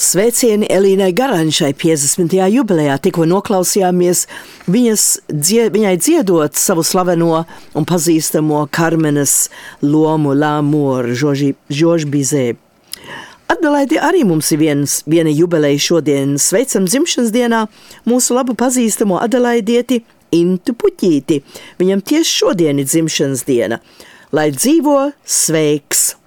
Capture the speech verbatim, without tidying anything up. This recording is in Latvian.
Sveicieni Elīnai Garanšai piecdesmitajā jubilejā. Tikko noklausījāmies viņas, dzie, viņai dziedot savu slaveno un pazīstamo Karmenes lomu L'amour, Georges Bizet. Adelaide arī mums ir viens, viena jubileja šodien. Sveicam dzimšanas dienā mūsu labu pazīstamo adelaidieti Intu Puķīti. Viņam tieši šodien ir dzimšanas diena. Lai dzīvo sveiks!